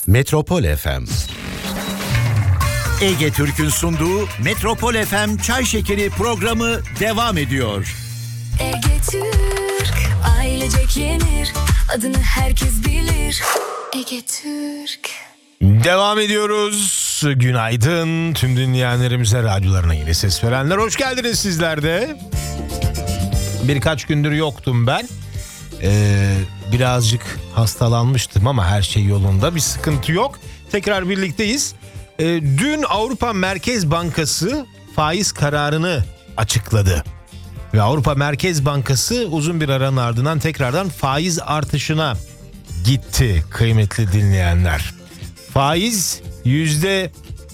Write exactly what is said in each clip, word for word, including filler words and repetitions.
Metropol F M. Ege Türk'ün sunduğu Metropol F M Çay Şekeri programı devam ediyor. Ege Türk, ailecek yenir, adını herkes bilir. Ege Türk. Devam ediyoruz. Günaydın tüm dinleyenlerimize, radyolarına yeni ses verenler. Hoş geldiniz sizler de. Birkaç gündür yoktum ben. Ee, birazcık hastalanmıştım ama her şey yolunda. Bir sıkıntı yok. Tekrar birlikteyiz. Ee, dün Avrupa Merkez Bankası faiz kararını açıkladı. Ve Avrupa Merkez Bankası uzun bir aranın ardından tekrardan faiz artışına gitti kıymetli dinleyenler. Faiz yüzde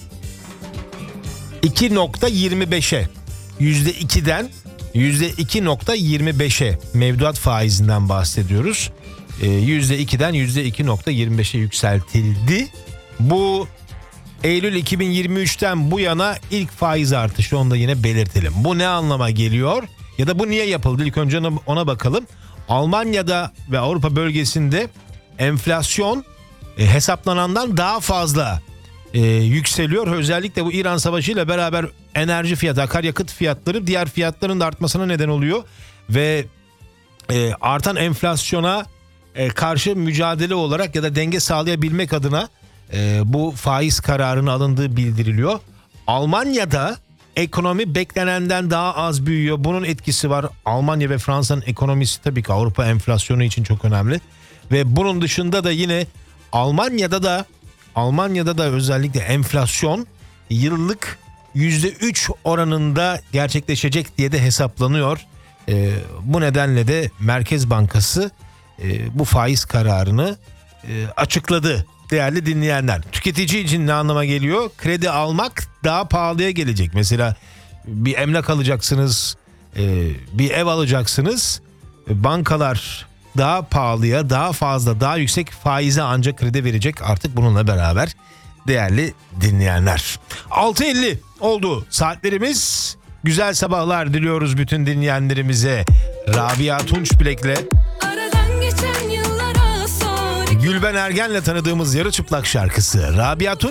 iki nokta yirmi beşe, yüzde ikiden yüzde iki nokta yirmi beşe mevduat faizinden bahsediyoruz. Ee, yüzde ikiden yüzde iki nokta yirmi beşe yükseltildi. Bu Eylül iki bin yirmi üçten bu yana ilk faiz artışı, onu da yine belirtelim. Bu ne anlama geliyor ya da bu niye yapıldı? İlk önce ona bakalım. Almanya'da ve Avrupa bölgesinde enflasyon e, hesaplanandan daha fazla e, yükseliyor. Özellikle bu İran Savaşı ile beraber enerji fiyatı, akaryakıt fiyatları diğer fiyatların da artmasına neden oluyor. Ve e, artan enflasyona e, karşı mücadele olarak ya da denge sağlayabilmek adına e, bu faiz kararının alındığı bildiriliyor. Almanya'da ekonomi beklenenden daha az büyüyor. Bunun etkisi var. Almanya ve Fransa'nın ekonomisi tabii ki Avrupa enflasyonu için çok önemli. Ve bunun dışında da yine Almanya'da da Almanya'da da özellikle enflasyon yıllık yüzde üç oranında gerçekleşecek diye de hesaplanıyor. Ee, bu nedenle de Merkez Bankası e, bu faiz kararını e, açıkladı. Değerli dinleyenler, tüketici için ne anlama geliyor? Kredi almak daha pahalıya gelecek. Mesela bir emlak alacaksınız, e, bir ev alacaksınız. Bankalar daha pahalıya, daha fazla, daha yüksek faize ancak kredi verecek artık bununla beraber değerli dinleyenler. altı elli oldu saatlerimiz. Güzel sabahlar diliyoruz bütün dinleyenlerimize. Rabia Tunç Bilek'le Gülben Ergen'le tanıdığımız yarı çıplak şarkısı. Rabia Tunç